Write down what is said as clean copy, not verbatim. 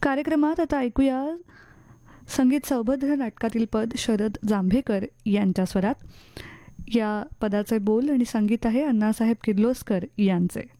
कार्यक्रमात आता ऐकूया संगीत सौभद्र नाटकातील पद शरद जांभेकर यांच्या स्वरात. या पदाचे बोल आणि संगीत आहे अण्णासाहेब किर्लोस्कर यांचे.